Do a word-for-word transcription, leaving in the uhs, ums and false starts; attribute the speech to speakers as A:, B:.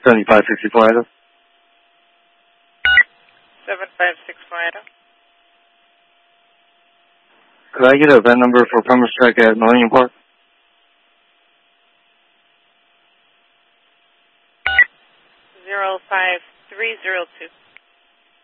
A: seventy-five sixty-four Idaho.
B: seven five six four Idaho.
A: Could I get a V I N number for Plumber's Track at Millennium Park?
B: zero five three zero two.